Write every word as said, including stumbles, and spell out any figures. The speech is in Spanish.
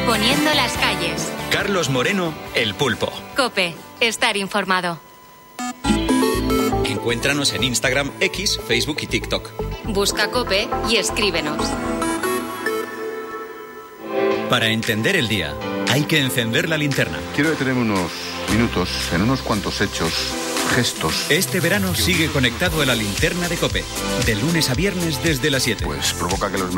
poniendo las calles. Carlos Moreno, El Pulpo. COPE, estar informado. Encuéntranos en Instagram, X, Facebook y TikTok. Busca COPE y escríbenos. Para entender el día, hay que encender la linterna. Quiero detenerme unos minutos en unos cuantos hechos, gestos. Este verano sigue conectado a la linterna de COPE, de lunes a viernes desde las siete. Pues provoca que los